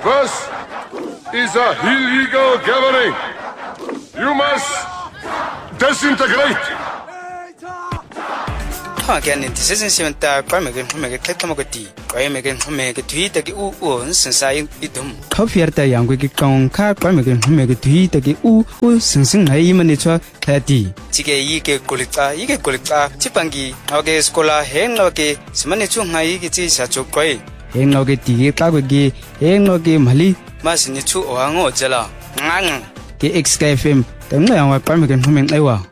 This is a illegal gathering. You must disintegrate. Again, it is in the Quamigan to make a Katamagati, Quamigan to make a tweet that you own since I eat them. Coffee at the young wicked con car Quamigan to make a tweet that you since I imanitua 30. Tige Ike Kulita, Ike Kulita, Chipangi, Oge Scola, Henloke, Smanichunga Ike such a quay. Henloke Tige Kawagi, Henloke Mali, Masinichu or Ango Jella. Nang, the XKFM, the Quamigan to make Ewa.